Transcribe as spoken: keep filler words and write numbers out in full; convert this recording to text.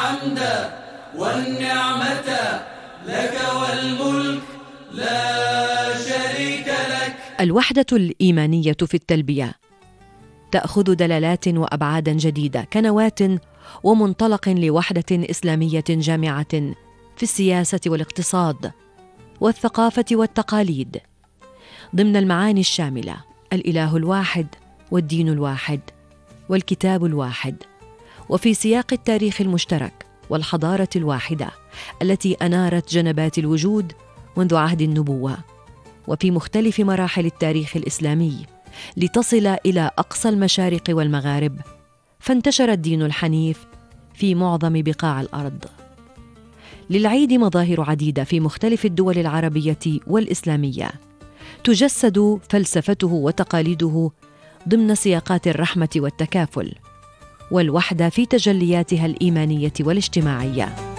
الحمد والنعمة لك والملك لا شريك لك. الوحدة الإيمانية في التلبية تأخذ دلالات وأبعاد جديدة كنواة ومنطلق لوحدة إسلامية جامعة في السياسة والاقتصاد والثقافة والتقاليد، ضمن المعاني الشاملة: الإله الواحد والدين الواحد والكتاب الواحد، وفي سياق التاريخ المشترك والحضارة الواحدة التي أنارت جنبات الوجود منذ عهد النبوة وفي مختلف مراحل التاريخ الإسلامي لتصل إلى أقصى المشارق والمغارب، فانتشر الدين الحنيف في معظم بقاع الأرض. للعيد مظاهر عديدة في مختلف الدول العربية والإسلامية، تجسد فلسفته وتقاليده ضمن سياقات الرحمة والتكافل والوحدة في تجلياتها الإيمانية والاجتماعية.